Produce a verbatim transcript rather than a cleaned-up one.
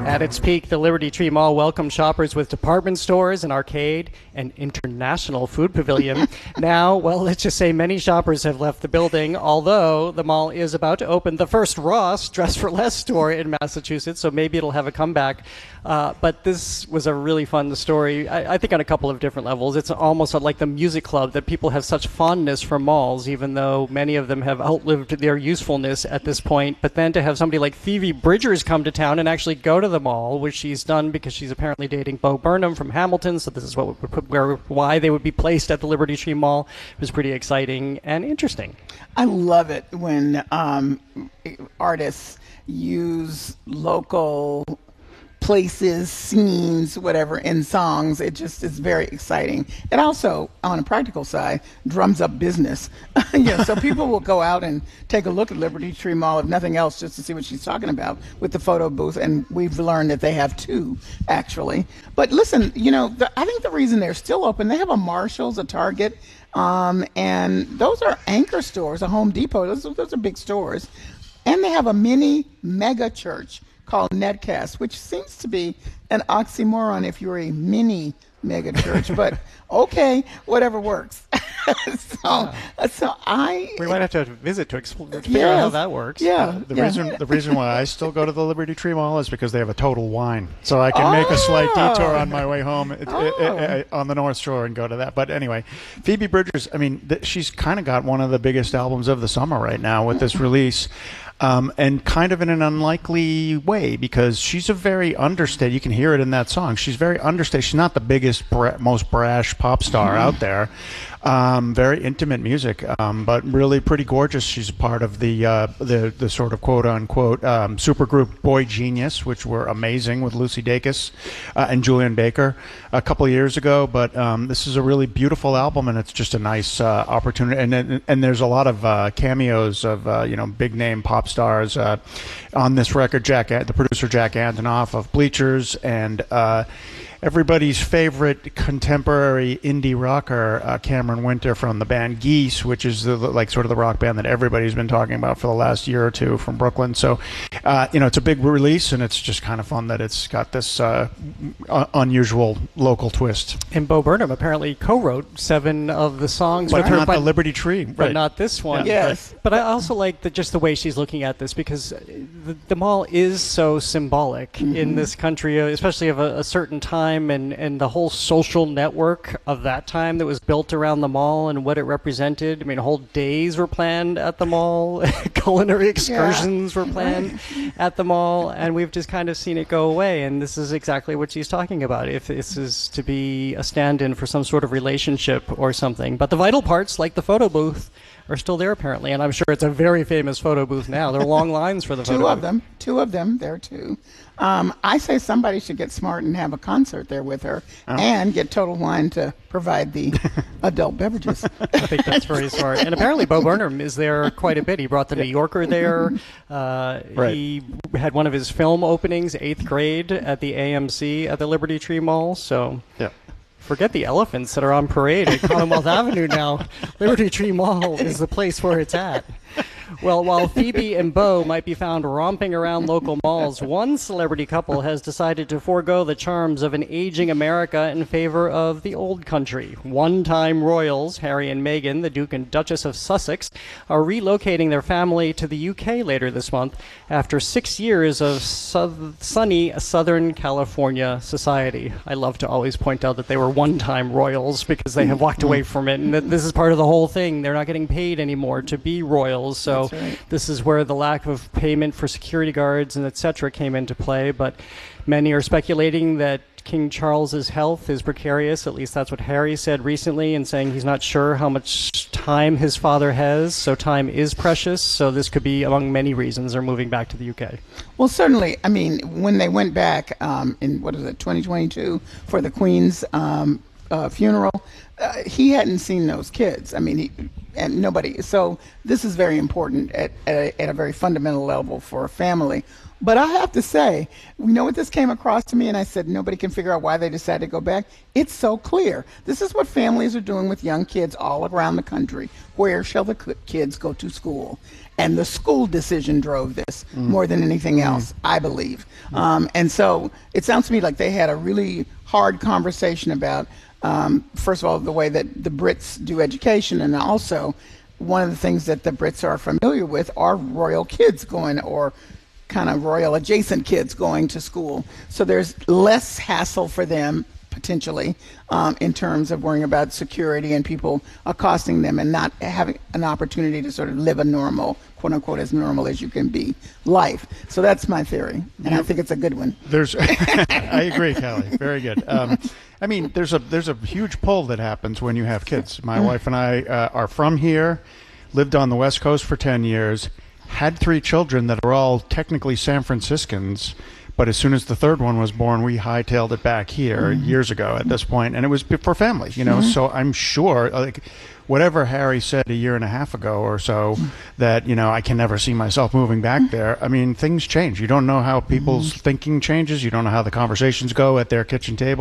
At its peak, the Liberty Tree Mall welcomed shoppers with department stores, an arcade, and international food pavilion. Now, well, let's just say many shoppers have left the building, although the mall is about to open the first Ross Dress for Less store in Massachusetts, so maybe it'll have a comeback. Uh, but this was a really fun story, I, I think on a couple of different levels. It's almost like the music club that people have such fondness for malls, even though many of them have outlived their usefulness at this point. But then to have somebody like Phoebe Bridgers come to town and actually go to the mall, which she's done because she's apparently dating Bo Burnham from Hamilton, so this is what would put, where, why they would be placed at the Liberty Tree Mall. It was pretty exciting and interesting. I love it when um, artists use local places, scenes, whatever, in songs. It just is very exciting. It also, on a practical side, drums up business. you know, so people will go out and take a look at Liberty Tree Mall, if nothing else, just to see what she's talking about with the photo booth. And we've learned that they have two, actually. But listen, you know, the, I think the reason they're still open, they have a Marshall's, a Target, um, and those are anchor stores, a Home Depot. Those, those are big stores. And they have a mini mega church called Netcast, which seems to be an oxymoron if you're a mini mega church, but okay, whatever works. so, yeah. so I we might have to visit to explore to figure yes, out how that works. Yeah, uh, the yeah. reason the reason why I still go to the Liberty Tree Mall is because they have a Total Wine, so I can oh. make a slight detour on my way home it, oh. it, it, it, on the North Shore and go to that. But anyway, Phoebe Bridgers, I mean, th- she's kind of got one of the biggest albums of the summer right now with this release. Um, and kind of in an unlikely way, because she's a very understated, you can hear it in that song, she's very understated. She's not the biggest, bra- most brash pop star mm-hmm. out there. Um, very intimate music, um, but really pretty gorgeous. She's a part of the uh, the the sort of quote unquote um, supergroup Boy Genius, which were amazing with Lucy Dacus uh, and Julian Baker a couple of years ago. But um, this is a really beautiful album, and it's just a nice uh, opportunity. And, and and there's a lot of uh, cameos of uh, you know big name pop stars uh, on this record. Jack, the producer Jack Antonoff of Bleachers, and uh, everybody's favorite contemporary indie rocker, uh, Cameron Winter from the band Geese, which is the, like sort of the rock band that everybody's been talking about for the last year or two from Brooklyn. So, uh, you know, it's a big release, and it's just kind of fun that it's got this uh, un- unusual local twist. And Bo Burnham apparently co-wrote seven of the songs but with her, not but the Liberty Tree, but right. not this one. Yeah. Yes, but, but I also like the, just the way she's looking at this, because the, the mall is so symbolic mm-hmm. in this country, especially of a, a certain time, and and the the whole social network of that time that was built around the mall and what it represented. I mean, whole days were planned at the mall. Culinary excursions yeah. were planned at the mall, and we've just kind of seen it go away. And this is exactly what she's talking about, if this is to be a stand-in for some sort of relationship or something. But the vital parts, like the photo booth, are still there apparently, and I'm sure it's a very famous photo booth now. There are long lines for the photo two booth. of them. Two of them. There too. Um, I say somebody should get smart and have a concert there with her, oh. and get Total Wine to provide the adult beverages. I think that's very smart. And apparently Bo Burnham is there quite a bit. He brought the New Yorker there. Uh, right. He had one of his film openings, eighth grade, at the A M C at the Liberty Tree Mall. So. Yeah. Forget the elephants that are on parade at Commonwealth Avenue now. Liberty Tree Mall is the place where it's at. Well, while Phoebe and Bo might be found romping around local malls, one celebrity couple has decided to forego the charms of an aging America in favor of the old country. One-time royals, Harry and Meghan, the Duke and Duchess of Sussex, are relocating their family to the U K later this month after six years of su- sunny Southern California society. I love to always point out that they were one-time royals because they have walked away from it, and that this is part of the whole thing. They're not getting paid anymore to be royals, so right. This is where the lack of payment for security guards and et cetera came into play. But many are speculating that King Charles's health is precarious. At least that's what Harry said recently, and saying he's not sure how much time his father has. So time is precious. So this could be among many reasons they're moving back to the U K. Well, certainly. I mean, when they went back um, in, what is it, twenty twenty-two for the Queen's um, uh, funeral, uh, he hadn't seen those kids. I mean, he, and nobody. So this is very important at, at, a, at a very fundamental level for a family. But I have to say, you know what this came across to me, and I said nobody can figure out why they decided to go back. It's so clear. This is what families are doing with young kids all around the country. Where shall the k- kids go to school? And the school decision drove this mm. more than anything else, mm. I believe. Mm. Um, and so it sounds to me like they had a really hard conversation about, um, first of all, the way that the Brits do education, and also one of the things that the Brits are familiar with are royal kids going, or kind of royal adjacent kids going to school. So there's less hassle for them potentially um, in terms of worrying about security and people accosting them, and not having an opportunity to sort of live a normal, quote unquote, as normal as you can be life. So that's my theory, and I think it's a good one. There's, I agree, Callie. Very good. Um, I mean, there's a there's a huge pull that happens when you have kids. My wife and I uh, are from here, lived on the West Coast for ten years. Had three children that are all technically San Franciscans, but as soon as the third one was born, we hightailed it back here mm-hmm. years ago at this point, and it was for family, you know. Mm-hmm. So I'm sure, like, whatever Harry said a year and a half ago or so, mm-hmm. that, you know, I can never see myself moving back mm-hmm. there. I mean, things change. You don't know how people's mm-hmm. thinking changes. You don't know how the conversations go at their kitchen table.